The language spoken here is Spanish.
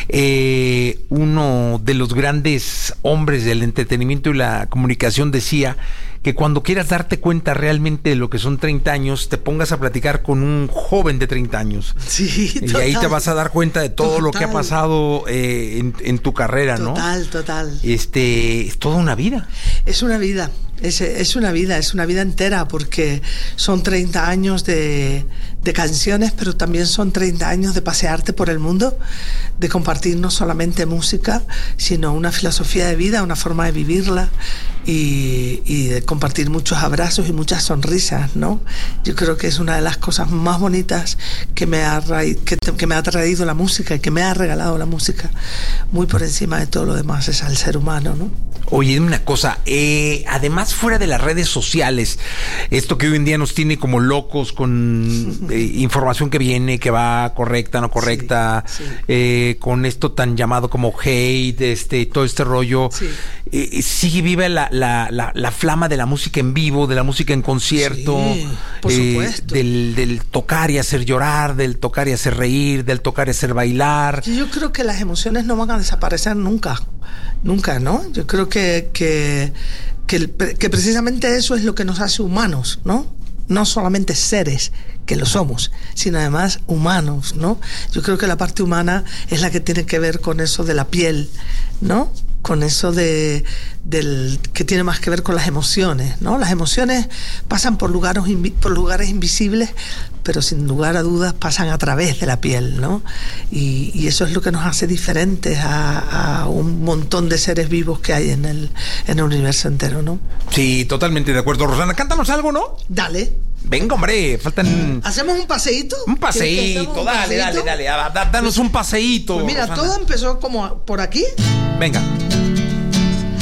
uno de los grandes hombres del entretenimiento y la comunicación decía que cuando quieras darte cuenta realmente de lo que son 30 años, te pongas a platicar con un joven de 30 años. Sí, y total. ahí te vas a dar cuenta de todo lo que ha pasado en tu carrera, ¿no? Total. Es toda una vida. Es una vida. Es una vida entera, porque son 30 años de canciones, pero también son 30 años de pasearte por el mundo, de compartir no solamente música, sino una filosofía de vida, una forma de vivirla, y de compartir muchos abrazos y muchas sonrisas, ¿no? Yo creo que es una de las cosas más bonitas que me ha traído la música y que me ha regalado la música, muy por encima de todo lo demás, es al ser humano, ¿no? Oye, dime una cosa, además fuera de las redes sociales, esto que hoy en día nos tiene como locos con información que viene, que va correcta, no correcta, sí. Con esto tan llamado como hate, todo este rollo, sí. Sigue viva la flama de la música en vivo, de la música en concierto, sí, por supuesto. Del tocar y hacer llorar, del tocar y hacer reír, del tocar y hacer bailar. Yo creo que las emociones no van a desaparecer nunca, ¿no? Yo creo que precisamente eso es lo que nos hace humanos, ¿no? No solamente seres, que lo somos, sino además humanos, ¿no? Yo creo que la parte humana es la que tiene que ver con eso de la piel, ¿no? Con eso que tiene más que ver con las emociones, ¿no? Las emociones pasan por lugares invisibles, pero sin lugar a dudas pasan a través de la piel, ¿no? Y eso es lo que nos hace diferentes a un montón de seres vivos que hay en el universo entero, ¿no? Sí, totalmente de acuerdo. Rosana, cántanos algo, ¿no? Dale. Venga, hombre, faltan... ¿Hacemos un paseíto? Un paseíto, dale. Danos un paseíto. Pues mira, Rosana, todo empezó como por aquí. Venga.